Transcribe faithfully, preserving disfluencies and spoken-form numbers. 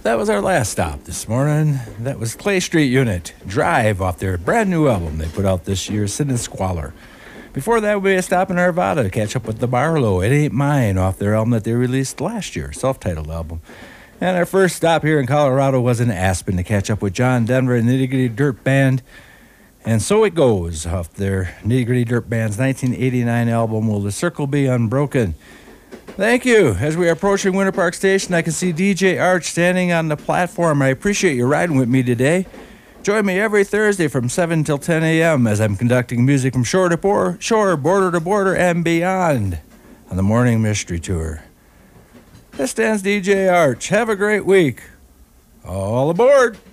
That was our last stop this morning. That was Clay Street Unit, Drive, off their brand new album they put out this year, Sin and Squalor. Before that, we had a stop in Arvada to catch up with the Barlow, It Ain't Mine, off their album that they released last year, self-titled album. And our first stop here in Colorado was in Aspen to catch up with John Denver and Nitty Gritty Dirt Band. And So It Goes, off their Nitty Gritty Dirt Band's nineteen eighty-nine album, Will the Circle Be Unbroken? Thank you. As we are approaching Winter Park Station, I can see D J Arch standing on the platform. I appreciate you riding with me today. Join me every Thursday from seven till ten a.m. as I'm conducting music from shore to por- shore, border to border, and beyond on the Morning Mystery Tour. This stands D J Arch. Have a great week. All aboard.